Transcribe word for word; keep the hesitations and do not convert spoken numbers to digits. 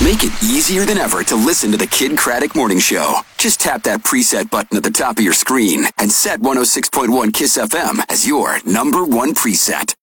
Make it easier than ever to listen to the Kid Craddock Morning Show. Just tap that preset button at the top of your screen and set one oh six point one KISS F M as your number one preset.